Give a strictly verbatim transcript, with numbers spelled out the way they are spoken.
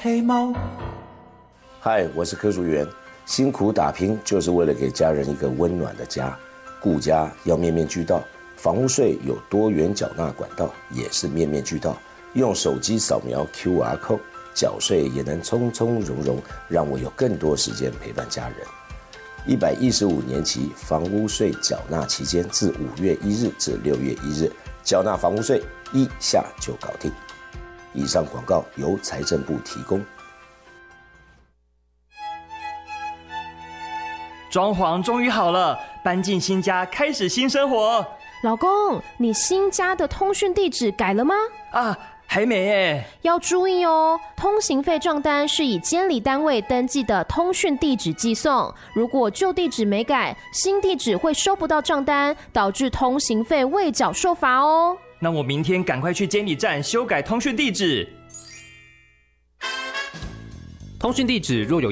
黑猫。 嗨，我是柯淑媛，辛苦打拼就是为了给家人一个温暖的家。顾家要面面俱到，房屋税有多元缴纳管道，也是面面俱到。用手机扫描 Q R code， 缴税也能从从容容，让我有更多时间陪伴家人。一百一十五年期房屋税缴纳期间，自五月一日至六月一日，缴纳房屋税一下就搞定。以上广告由财政部提供。 装潢终于好了，搬进新家，开始新生活。 老公，你新家的通讯地址改了吗？ 啊，还没耶。 要注意哦，通行费账单是以监理单位登记的通讯地址寄送，如果旧地址没改，新地址会收不到账单，导致通行费未缴受罚哦。 那我明天赶快去监理站修改通讯地址。 通讯地址若有